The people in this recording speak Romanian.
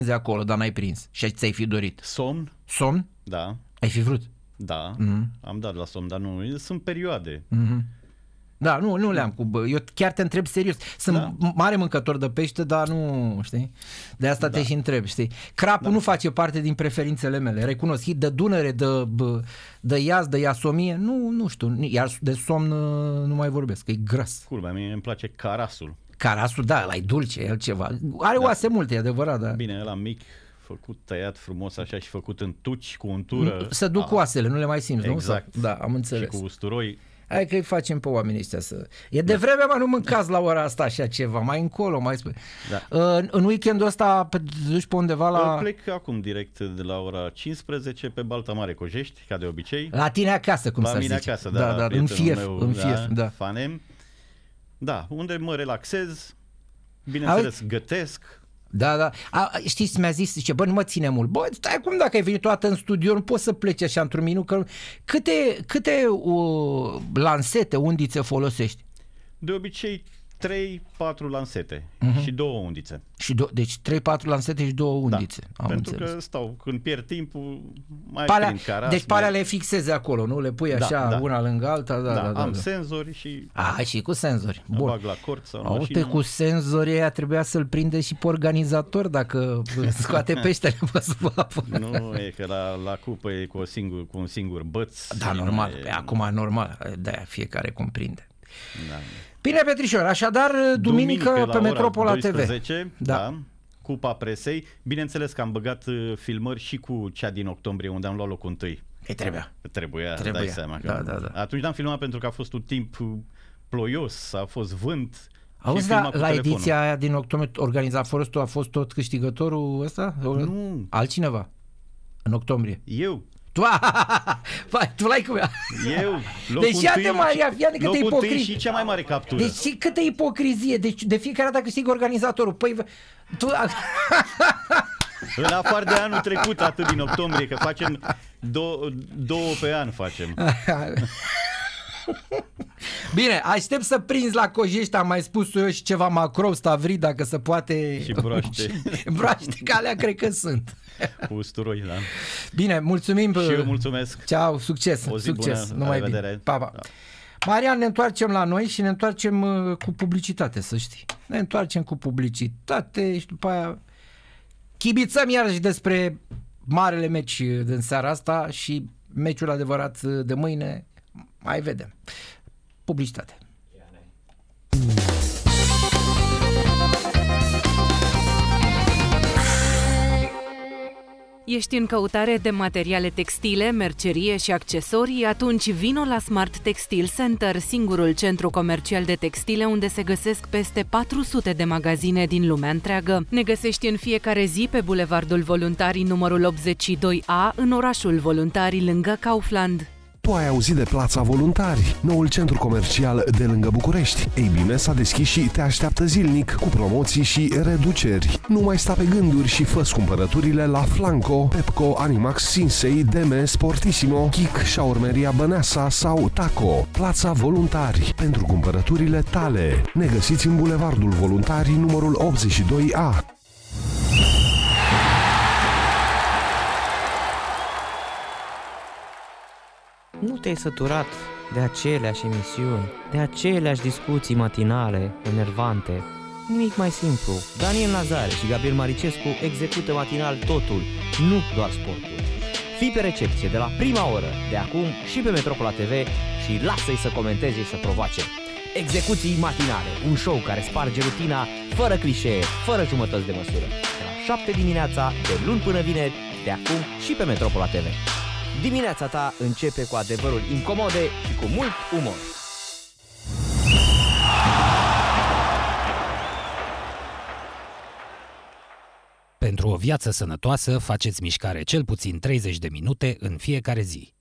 de acolo, dar n-ai prins și ți-ai fi dorit. Somn? Somn? Da. Ai fi vrut? Da, am dat la somn, dar nu, sunt perioade. Da, nu le-am cu eu chiar te întreb serios. Sunt mare mâncător de pește, dar nu, știi? De asta te și întreb, știi? Crapul nu face parte din preferințele mele, recunosc. De Dunăre, de iaz, de iasomie, nu știu, iar de somn nu mai vorbesc, că e gras. Culmea, mie îmi place carasul. Carasul, da, ăla e dulce, el ceva. Are oase multe, e adevărat, da. Bine, ăla mic, făcut, tăiat frumos așa și făcut în tuci cu untură. Să duc oasele, nu le mai simți, exact. nu? Da, am înțeles. Și cu usturoi. Hai că îi facem pe oamenii ăștia să... E de vreme, mă, nu mâncați la ora asta așa ceva, mai încolo, mai spune. Da. În weekendul ăsta duci pe undeva la... Plec acum direct de la ora 15 pe Balta Mare Cojești, ca de obicei. La tine acasă, cum să zice. La mine acasă, da, în fief, da. Fanem. Da, unde mă relaxez, bineînțeles, gătesc. Da. Știți, mi-a zis, zice, bă, nu mă ține mult. Bă, stai acum, dacă ai venit toată în studio, nu poți să pleci așa într-un minut. Că... Câte lansete, undițe folosești? De obicei 3-4 lansete și 2 undițe. Deci 3-4 lansete și 2 undițe. Da, pentru că stau, când pierd timpul, mai prind caras. Deci pe alea le fixezi acolo, nu? Le pui așa una lângă alta. Da, am senzori și... și cu senzori. Bun. Bag la cort sau în mașină. Cu senzorii aia trebuia să-l prinde și pe organizator dacă scoate peștele pe sub apă. Nu, e că la cupă e cu un singur băț. Da, normal. Acum normal. De-aia fiecare cum prinde. Da. Bine, Petrișor, așadar duminică pe Metropola 12, TV. Da. Cupa Presei. Bineînțeles că am băgat filmări și cu cea din octombrie, unde am luat locul întâi. Trebuia. Dai seama. Da. Atunci n-am filmat pentru că a fost un timp ploios, a fost vânt. Auzi, la ediția aia din octombrie organizat a fost tot câștigătorul ăsta? Nu. Altcineva? În octombrie? Eu. Tu l-ai cum eu, deci iată, Maria, iată câtă ipocrizie. Și cea mai mare captură. Deci câtă ipocrizie. Deci de fiecare dată câștigă organizatorul. Păi tu... În afară de anul trecut, atât din octombrie, că facem două pe an facem. Bine, aștept să prinzi la Cojești, am mai spus eu și ceva Macrov, Stavri, dacă se poate. Și broaște. Broaște, că alea cred că sunt. Cu usturoi, da. Bine, mulțumim. Și eu mulțumesc. Ceau, succes. O zi succes. bună, Numai bine. Pa. Da. Marian, ne întoarcem la noi și ne întoarcem cu publicitate, să știi. Ne întoarcem cu publicitate și după aia chibițăm iarăși despre marele meci din seara asta și meciul adevărat de mâine. Mai vedem. Publicitate. Ești în căutare de materiale textile, mercerie și accesorii? Atunci vino la Smart Textile Center, singurul centru comercial de textile unde se găsesc peste 400 de magazine din lumea întreagă. Ne găsești în fiecare zi pe Bulevardul Voluntarii numărul 82A, în orașul Voluntarii, lângă Kaufland. Tu ai auzit de Plața Voluntari, noul centru comercial de lângă București. Ei bine, s-a deschis și te așteaptă zilnic cu promoții și reduceri. Nu mai sta pe gânduri și fă-ți cumpărăturile la Flanco, Pepco, Animax, Sinsei, Deme, Sportissimo, Kik, Șaurmeria Băneasa sau Taco. Plața Voluntari, pentru cumpărăturile tale. Ne găsiți în Bulevardul Voluntarii numărul 82A. Nu te-ai săturat de aceleași emisiuni, de aceleași discuții matinale, enervante? Nimic mai simplu. Daniel Nazare și Gabriel Maricescu execută matinal totul, nu doar sportul. Fii pe recepție de la prima oră, de acum și pe Metropola TV și lasă-i să comenteze și să provoace. Execuții matinale, un show care sparge rutina fără clișee, fără jumătăți de măsură. De la 7 dimineața, de luni până vineri, de acum și pe Metropola TV. Dimineața ta începe cu adevărul incomode și cu mult umor. Pentru o viață sănătoasă, faceți mișcare cel puțin 30 de minute în fiecare zi.